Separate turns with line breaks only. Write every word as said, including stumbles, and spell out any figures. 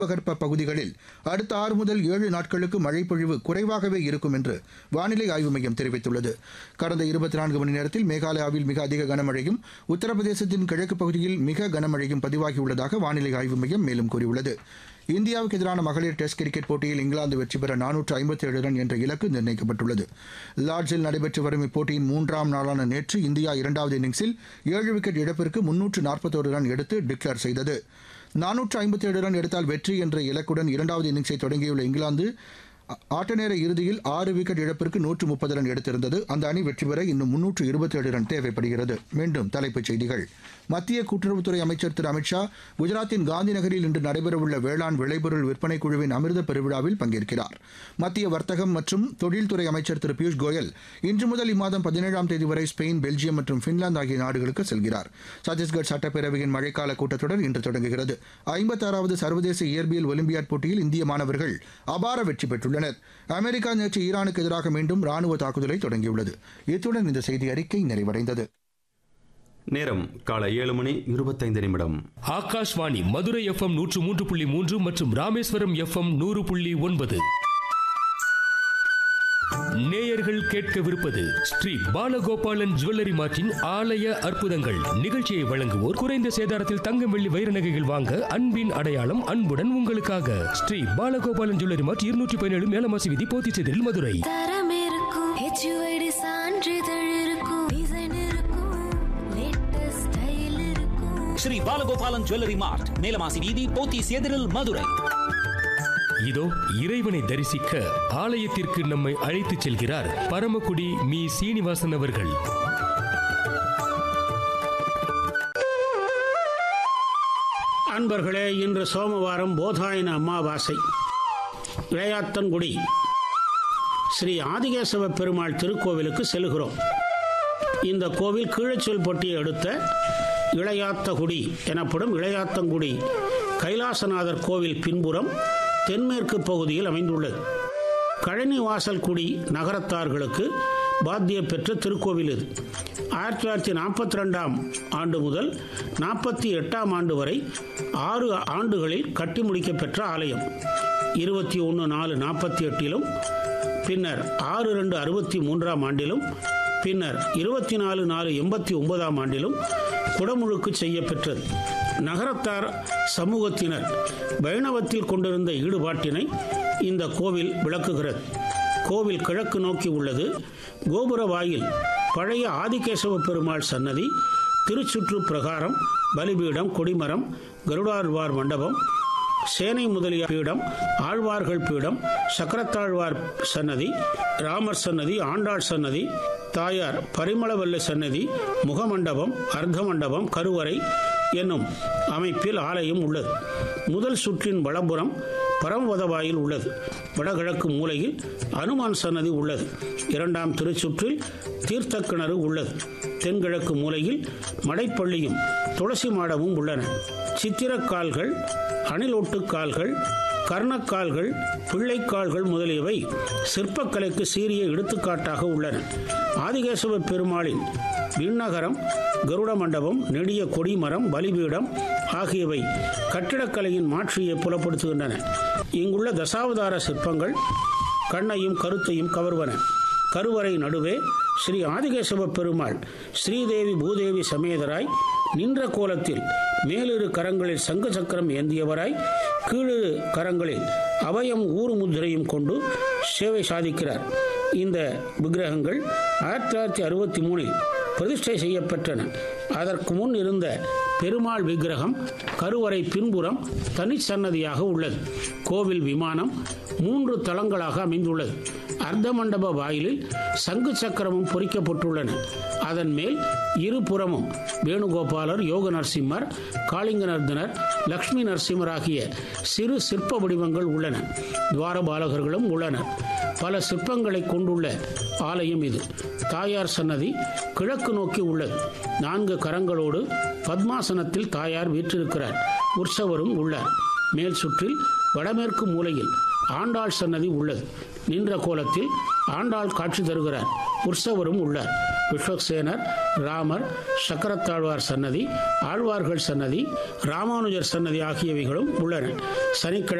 உபகற்ப பகுதிகளில் அடுத்த ஆறு முதல் ஏழு நாட்களுக்கு மழைப்பொழிவு குறைவாகவே இருக்கும் என்று வானிலை ஆய்வு மையம் தெரிவித்துள்ளது. கடந்த இருபத்தி நான்கு மணி நேரத்தில் மேகாலயாவில் மிக அதிக கனமழையும் உத்தரப்பிரதேசத்தின் கிழக்கு பகுதியில் மிக கனமழையும் பதிவாகியுள்ளதாக வானிலை ஆய்வு மையம் மேலும் கூறியுள்ளது. இந்தியாவுக்கு எதிரான மகளிர் டெஸ்ட் கிரிக்கெட் போட்டியில் இங்கிலாந்து வெற்றி பெற நானூற்று ஐம்பத்தி ஏழு ரன் என்ற இலக்கு நிர்ணயிக்கப்பட்டுள்ளது. லார்ட்ஸில் நடைபெற்று வரும் இப்போட்டியின் மூன்றாம் நாளான நேற்று இந்தியா இரண்டாவது இன்னிங்ஸில் ஏழு விக்கெட் இழப்பிற்கு முன்னூற்று நாற்பத்தோரு ரன் எடுத்து டிக்ளேர் செய்தது. நானூற்று ஐம்பத்தி ஏழு ரன் எடுத்தால் வெற்றி என்ற இலக்குடன் இரண்டாவது இன்னிங்ஸை தொடங்கியுள்ள இங்கிலாந்து ஆட்ட நேர இறுதியில் ஆறு விக்கெட் இழப்பிற்கு நூற்று முப்பது ரன் எடுத்திருந்தது. அந்த அணி வெற்றி பெற இன்னும் முன்னூற்று இருபத்தி ஏழு ரன் தேவைப்படுகிறது. மீண்டும் தலைப்புச் செய்திகள். மத்திய கூட்டுறவுத்துறை அமைச்சர் திரு அமித்ஷா குஜராத்தின் காந்தி நகரில் இன்று நடைபெறவுள்ள வேளாண் விளைபொருள் விற்பனை குழுவின் அமிர்த பெருவிழாவில் பங்கேற்கிறார். மத்திய வர்த்தகம் மற்றும் தொழில்துறை அமைச்சர் திரு பியூஷ் கோயல் இன்று முதல் இம்மாதம் பதினேழாம் தேதி வரை ஸ்பெயின், பெல்ஜியம் மற்றும் பின்லாந்து ஆகிய நாடுகளுக்கு செல்கிறார். சத்தீஸ்கர் சட்டப்பேரவையின் மழைக்கால கூட்டத்தொடர் இன்று தொடங்குகிறது. ஐம்பத்தாறாவது சர்வதேச இயற்பியல் ஒலிம்பியாட் போட்டியில் இந்திய மாணவர்கள் அபார வெற்றி பெற்றுள்ளனர். அமெரிக்கா நேற்று ஈரானுக்கு எதிராக மீண்டும் ராணுவ தாக்குதலை தொடங்கியுள்ளது. இத்துடன் இந்த செய்தி அறிக்கை நிறைவடைந்தது.
நேரம் காலை ஏழு மணி இருபத்தைந்து நிமிடம்.
ஆகாஷ்வாணி மதுரை எஃப்எம் நூற்று மூன்று புள்ளி மூன்று மற்றும் ராமேஸ்வரம் எஃப்எம் நூறு புள்ளி ஒன்பது. நேயர்கள் கேட்கவிருப்பது ஸ்ரீ பாலகோபாலன் ஜுவல்லரி மார்ட்டின் ஆலய அற்புதங்கள். நிகழ்ச்சியை வழங்குவோர் குறைந்த சேதாரத்தில் தங்கம், வெள்ளி, வைர நகைகள் வாங்க அன்பின் அடையாளம் அன்புடன் உங்களுக்காக ஸ்ரீ பாலகோபாலன் ஜுவல்லரி மார்ட் இருநூற்றி பதினேழு மேலமாசி வீதி, போத்திச்சேரியில், மதுரை.
ஸ்ரீ பாலகோபாலன் ஜுவல்லரி மார்ட், மேலமாசி வீதி, போத்திச்சேரியில், மதுரை.
இதோ இறைவனை தரிசிக்க ஆலயத்திற்கு நம்மை அழைத்துச் செல்கிறார் பரமக்குடி மீ சீனிவாசன் அவர்கள்.
அன்பர்களே, இன்று சோமவாரம் போதாயன அமாவாசை. இளையாத்தன்குடி ஸ்ரீ ஆதிகேசவ பெருமாள் திருக்கோவிலுக்கு செல்கிறோம். இந்த கோவில் கீழச்சொல்பட்டியை அடுத்த இளையாத்தகுடி எனப்படும் இளையாத்தங்குடி கைலாசநாதர் கோவில் பின்புறம் தென்மேற்கு பகுதியில் அமைந்துள்ளது. கழனி வாசல் குடி நகரத்தார்களுக்கு பாத்தியம் பெற்ற திருக்கோவில் இது. ஆயிரத்தி தொள்ளாயிரத்தி நாற்பத்தி ரெண்டாம் ஆண்டு முதல் நாற்பத்தி எட்டாம் ஆண்டு வரை ஆறு ஆண்டுகளில் கட்டி முடிக்கப்பெற்ற ஆலயம். இருபத்தி ஒன்று நாலு நாற்பத்தி எட்டிலும் பின்னர் ஆறு ரெண்டு அறுபத்தி மூன்றாம் ஆண்டிலும் பின்னர் இருபத்தி நாலு நாலு எண்பத்தி ஒன்பதாம் ஆண்டிலும் குடமுழுக்கு செய்யப்பெற்றது. நகரத்தார் சமூகத்தினர் வைணவத்தில் கொண்டிருந்த ஈடுபாட்டினை இந்த கோவில் விளக்குகிறது. கோவில் கிழக்கு நோக்கி உள்ளது. கோபுர வாயில் பழைய ஆதிகேசவ பெருமாள் சன்னதி, திருச்சுற்று பிரகாரம், பலிபீடம், கொடிமரம், கருடாழ்வார் மண்டபம், சேனை முதலிய பீடம், ஆழ்வார்கள் பீடம், சக்கரத்தாழ்வார் சன்னதி, ராமர் சன்னதி, ஆண்டாள் சன்னதி, தாயார் பரிமளவல்ல சன்னதி, முகமண்டபம், அர்த்த மண்டபம், கருவறை என்னும் அமைப்பில் ஆலயம் உள்ளது. முதல் சுற்றின் வலப்புறம் பரமவதவாயில் உள்ளது. வடகிழக்கு மூலையில் அனுமான் சன்னதி உள்ளது. இரண்டாம் திருச்சுற்றில் தீர்த்த கிணறு உள்ளது. தென்கிழக்கு மூலையில் மடைப்பள்ளியும் துளசி மாடமும் உள்ளன. சித்திரக்கால்கள், அணிலொட்டுக்கால்கள், கர்ணக்கால்கள், பிள்ளைக்கால்கள் முதலியவை சிற்பக்கலைக்கு சீரிய எடுத்துக்காட்டாக உள்ளன. ஆதிகேசவ பெருமாளின் விண்ணகரம், கருட மண்டபம், நெடிய கொடிமரம், பலிபீடம் ஆகியவை கட்டிடக்கலையின் மாற்றியை புலப்படுத்துகின்றன. இங்குள்ள தசாவதார சிற்பங்கள் கண்ணையும் கருத்தையும் கவர்வன. கருவறை நடுவே ஸ்ரீ ஆதிகேசவ பெருமாள் ஸ்ரீதேவி பூதேவி சமேதராய் நின்ற கோலத்தில் மேலிரு கரங்களில் சங்கு சக்கரம் ஏந்தியவராய் கீழிரு கரங்களில் அபயம் ஊறு முத்திரையும் கொண்டு சேவை சாதிக்கிறார். இந்த விக்கிரகங்கள் ஆயிரத்தி தொள்ளாயிரத்தி அறுபத்தி மூணில் பிரதிஷ்டை செய்யப்பட்டன. அதற்கு முன் இருந்த பெருமாள் விக்கிரகம் கருவறை பின்புறம் தனிச்சன்னதியாக உள்ளது. கோவில் விமானம் மூன்று தளங்களாக அமைந்துள்ளது. அர்த்த மண்டப வாயிலில் சங்கு சக்கரமும் பொறிக்கப்பட்டுள்ளன. அதன் மேல் இருபுறமும் வேணுகோபாலர், யோக நரசிம்மர், காளிங்க நர்தனர், லக்ஷ்மி நரசிம்மர் ஆகிய சிறு சிற்ப வடிவங்கள் உள்ளன. துவாரபாலகர்களும் உள்ளனர். பல சிற்பங்களை கொண்டுள்ள ஆலயம் இது. தாயார் சன்னதி கிழக்கு நோக்கி உள்ளது. நான்கு கரங்களோடு பத்மாசனத்தில் தாயார் வீற்றிருக்கிறார். உற்சவரும் உள்ளார். மேல் சுற்றில் வடமேற்கு மூலையில் ஆண்டாள் சன்னதி உள்ளது. நின்ற கோலத்தில் ஆண்டாள் காட்சி தருகிறார். உற்சவரும் உள்ளார். விஸ்வக்சேனர், ராமர், சக்கரத்தாழ்வார் சன்னதி, ஆழ்வார்கள் சன்னதி, ராமானுஜர் சன்னதி ஆகியவைகளும் உள்ளன. சனிக்கிழமை